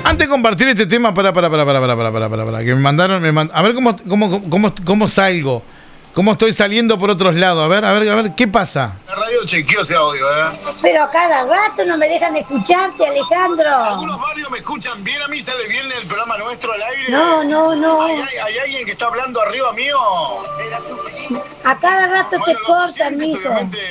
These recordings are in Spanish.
Antes de compartir este tema, para, que me mandaron, a ver cómo salgo. ¿Cómo estoy saliendo por otros lados? A ver, ¿qué pasa? La radio chequeó ese audio, Pero a cada rato no me dejan escucharte, Alejandro. Algunos barrios me escuchan bien, a mí sale bien el programa nuestro al aire. No. ¿Hay alguien que está hablando arriba mío? A cada rato te cortan, mijo.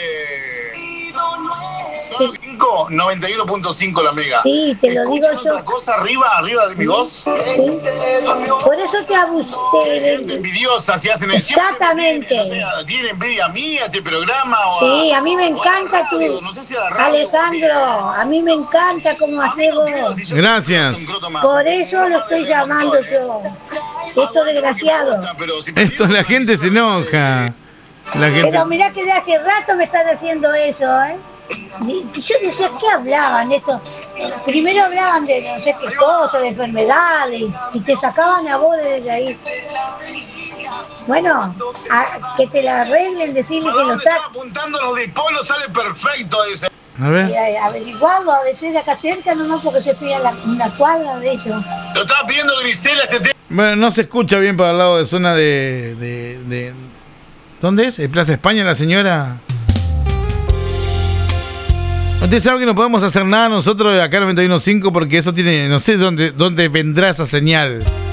Solo 91.5 la mega. Sí, te lo digo yo. ¿Otra cosa arriba de mi voz? Sí. Por eso te abusé. Envidiosa, si hacen Exactamente. ¿Tiene envidia mía este programa? Sí, a mí me encanta tu... Alejandro, a mí me encanta cómo haces vos. Gracias. Por eso lo estoy llamando yo. Esto desgraciado. Esto, la gente se enoja. Pero mirá que de hace rato me están haciendo eso, ¿eh? Yo decía, ¿qué hablaban esto? Primero hablaban de no sé qué cosa, de enfermedades, y te sacaban a vos desde ahí. Bueno, que te la arreglen, decirle que lo saquen. Apuntando los dipolo sale perfecto, dice. A ver. Averiguarlo, a decir acá cerca, no porque se pide una cuadra de ellos. Lo estaba pidiendo Grisela este tema. Bueno, no se escucha bien para el lado de zona de ¿dónde es? ¿Plaza España la señora? Usted sabe que no podemos hacer nada nosotros de acá en 91.5 porque eso tiene, no sé dónde vendrá esa señal.